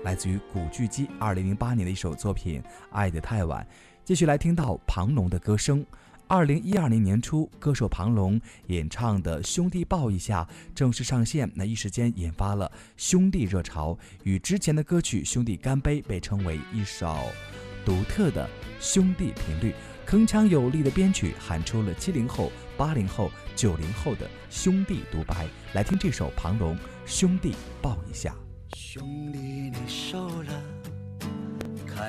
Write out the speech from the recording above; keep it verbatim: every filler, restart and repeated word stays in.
来自于古巨基二零零八年的一首作品《爱得太晚》。继续来听到庞龙的歌声。二零一二年年初，歌手庞龙演唱的《兄弟抱一下》正式上线，那一时间引发了兄弟热潮，与之前的歌曲《兄弟干杯》被称为一首独特的兄弟频率。铿锵有力的编曲喊出了七零后、八零后、九零后的兄弟独白。来听这首庞龙《兄弟抱一下》。 兄弟，你瘦了，